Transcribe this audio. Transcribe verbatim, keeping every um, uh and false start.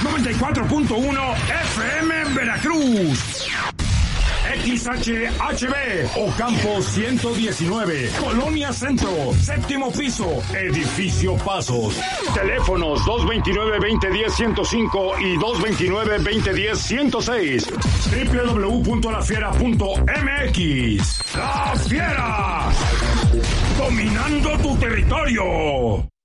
noventa y cuatro punto uno F M en Veracruz. X H H B, Ocampo ciento diecinueve, Colonia Centro, séptimo piso, Edificio Pasos. Teléfonos dos dos nueve, veinte diez, ciento cinco y dos dos nueve, veinte diez, ciento seis. doble u doble u doble u punto la fiera punto m x. ¡La Fiera! Dominando tu territorio.